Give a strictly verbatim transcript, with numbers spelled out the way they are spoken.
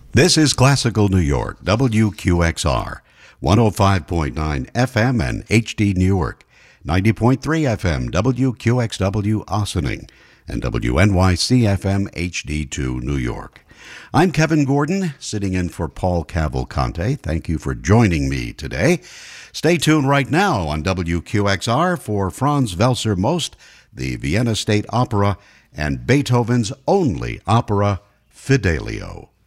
This is Classical New York, W Q X R, one oh five point nine F M and H D Newark, ninety point three F M W Q X W Ossining, and W N Y C F M H D two New York. I'm Kevin Gordon, sitting in for Paul Cavalcante. Thank you for joining me today. Stay tuned right now on W Q X R for Franz Welser Most, the Vienna State Opera, and Beethoven's only opera, Fidelio.